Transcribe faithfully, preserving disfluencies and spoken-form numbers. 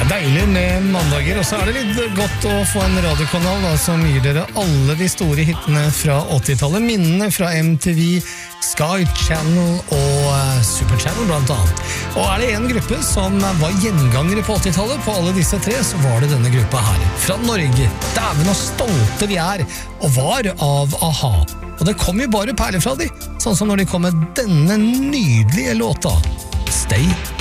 Deilig med mandager, og så er det litt godt å få en radiokanal da, som gir dere alle de store hittene fra åttitallet, minnene fra M T V, Sky Channel og uh, Super Channel blant annet. Og er det en gruppe som var gjengangere på åttitallet på alle disse tre, så var det denne gruppa her. Fra Norge, dæven og stolte vi er, og var av A-ha. Og det kom jo bare perler fra de, sånn som når de kom med denne nydelige låta, Stay